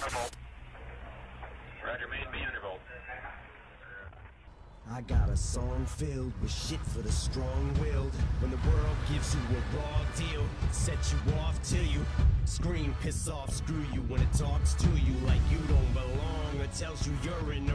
Roger, main B undervolt. I got a song filled with shit for the strong-willed. When the world gives you a raw deal, set you off till you scream, piss off, screw you. When it talks to you like you don't belong, or tells you you're in the